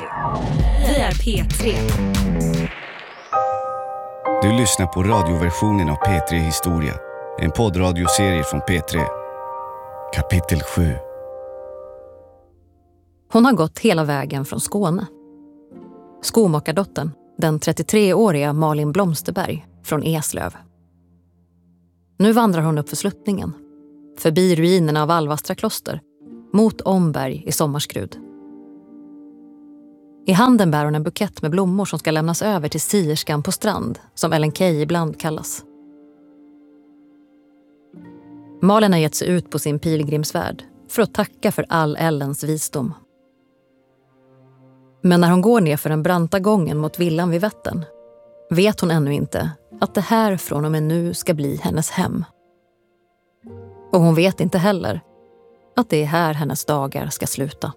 Vi är P3. Du lyssnar på radioversionen av P3 Historia. En poddradioserie från P3. Kapitel 7. Hon har gått hela vägen från Skåne. Skomakardottern, den 33-åriga Malin Blomsterberg från Eslöv. Nu vandrar hon upp för sluttningen, förbi ruinerna av Alvastra kloster, mot Omberg i Sommarskrud. I handen bär hon en bukett med blommor som ska lämnas över till sierskan på strand, som Ellen Key ibland kallas. Malin har gett sig ut på sin pilgrimsfärd för att tacka för all Ellens visdom. Men när hon går ner för den branta gången mot villan vid Vättern vet hon ännu inte att det här från och med nu ska bli hennes hem. Och hon vet inte heller att det är här hennes dagar ska sluta.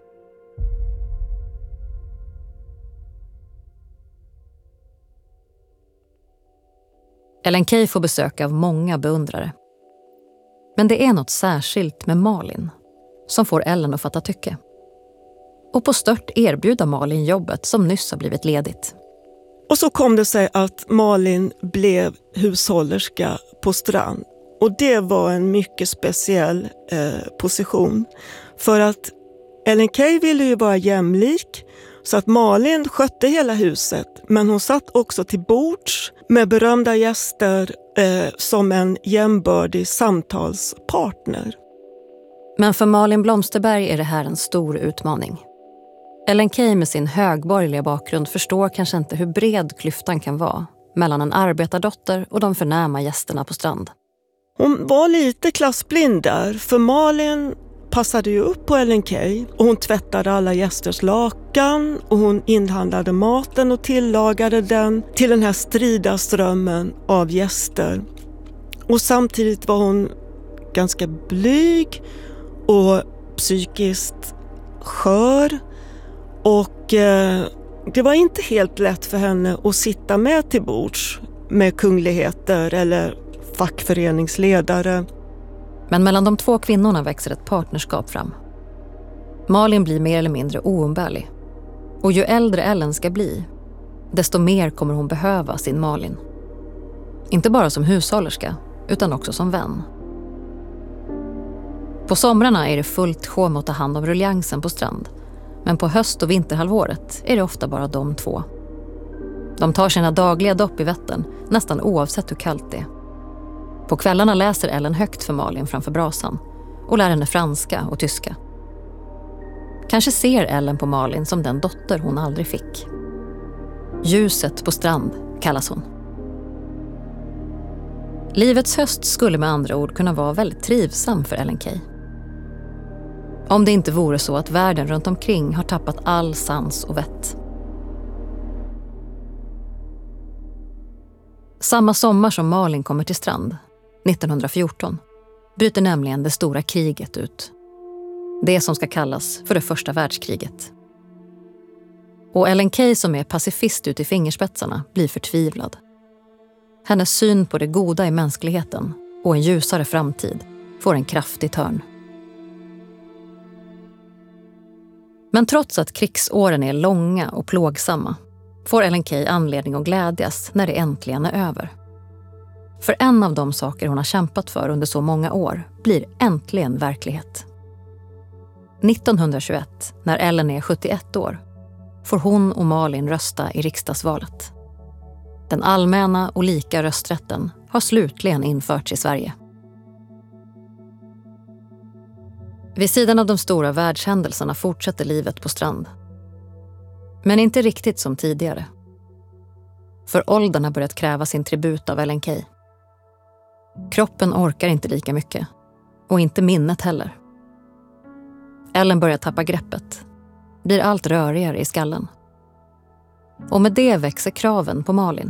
Ellen Key får besök av många beundrare. Men det är något särskilt med Malin som får Ellen att fatta tycke. Och på stört erbjuder Malin jobbet som nyss har blivit ledigt. Och så kom det sig att Malin blev hushållerska på strand. Och det var en mycket speciell position. För att Ellen Key ville ju vara jämlik, så att Malin skötte hela huset. Men hon satt också till bords med berömda gäster som en jämbördig samtalspartner. Men för Malin Blomsterberg är det här en stor utmaning. Ellen Key med sin högborgerliga bakgrund förstår kanske inte hur bred klyftan kan vara mellan en arbetardotter och de förnäma gästerna på strand. Hon var lite klassblind där, för Malin passade ju upp på Ellen Key och hon tvättade alla gästers lakan och hon inhandlade maten och tillagade den till den här strida strömmen av gäster. Och samtidigt var hon ganska blyg och psykiskt skör, och det var inte helt lätt för henne att sitta med till bords med kungligheter eller fackföreningsledare. Men mellan de två kvinnorna växer ett partnerskap fram. Malin blir mer eller mindre oumbärlig. Och ju äldre Ellen ska bli, desto mer kommer hon behöva sin Malin. Inte bara som hushållerska, utan också som vän. På somrarna är det fullt sjå med att ta hand om ruljansen på strand. Men på höst- och vinterhalvåret är det ofta bara de två. De tar sina dagliga dopp i Vättern, nästan oavsett hur kallt det är. På kvällarna läser Ellen högt för Malin framför brasan och lär henne franska och tyska. Kanske ser Ellen på Malin som den dotter hon aldrig fick. Ljuset på strand kallas hon. Livets höst skulle med andra ord kunna vara väldigt trivsam för Ellen Key. Om det inte vore så att världen runt omkring har tappat all sans och vett. Samma sommar som Malin kommer till strand, 1914, bryter nämligen det stora kriget ut. Det som ska kallas för det första världskriget. Och Ellen Key, som är pacifist ut i fingerspetsarna, blir förtvivlad. Hennes syn på det goda i mänskligheten och en ljusare framtid får en kraftig törn. Men trots att krigsåren är långa och plågsamma får Ellen Key anledning att glädjas när det äntligen är över. För en av de saker hon har kämpat för under så många år blir äntligen verklighet. 1921, när Ellen är 71 år, får hon och Malin rösta i riksdagsvalet. Den allmänna och lika rösträtten har slutligen införts i Sverige. Vid sidan av de stora världshändelserna fortsätter livet på strand. Men inte riktigt som tidigare. För åldern har börjat kräva sin tribut av Ellen Key. Kroppen orkar inte lika mycket. Och inte minnet heller. Ellen börjar tappa greppet. Blir allt rörigare i skallen. Och med det växer kraven på Malin.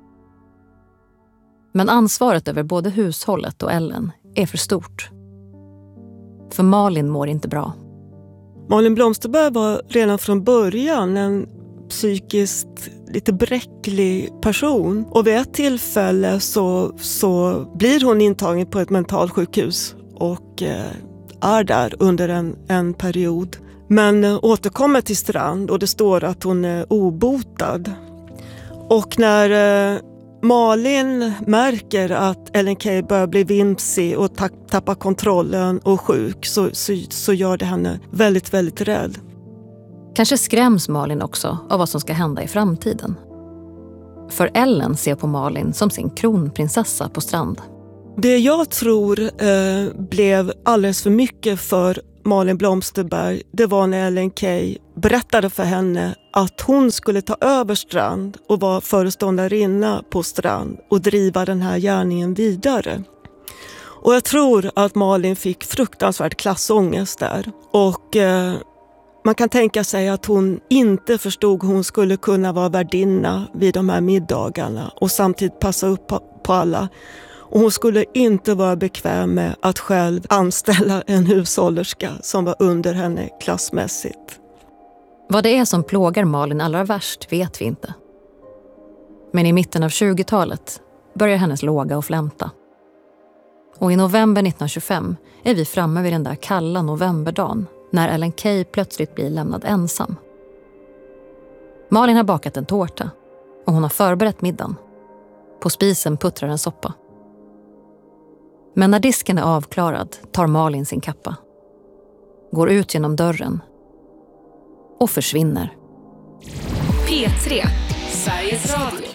Men ansvaret över både hushållet och Ellen är för stort. För Malin mår inte bra. Malin Blomsterberg var redan från början en psykiskt lite bräcklig person. Och vid ett tillfälle så blir hon intagen på ett mentalsjukhus och är där under en period. Men återkommer till Strand och det står att hon är obotad. Och när Malin märker att Ellen Key börjar bli vimsig och tappar kontrollen och sjuk så gör det henne väldigt, väldigt rädd. Kanske skräms Malin också av vad som ska hända i framtiden. För Ellen ser på Malin som sin kronprinsessa på Strand. Det jag tror blev alldeles för mycket för Malin Blomsterberg, det var när Ellen Key berättade för henne att hon skulle ta över Strand och vara föreståndarinna på Strand och driva den här gärningen vidare. Och jag tror att Malin fick fruktansvärd klassångest där. Och man kan tänka sig att hon inte förstod hur hon skulle kunna vara värdinna vid de här middagarna och samtidigt passa upp på alla. Och hon skulle inte vara bekväm med att själv anställa en hushållerska som var under henne klassmässigt. Vad det är som plågar Malin allra värst vet vi inte. Men i mitten av 20-talet börjar hennes låga och flämta. Och i november 1925 är vi framme vid den där kalla novemberdagen när Ellen Key plötsligt blir lämnad ensam. Malin har bakat en tårta och hon har förberett middagen. På spisen puttrar en soppa. Men när disken är avklarad tar Malin sin kappa. Går ut genom dörren. Och försvinner. P3, Sveriges Radio.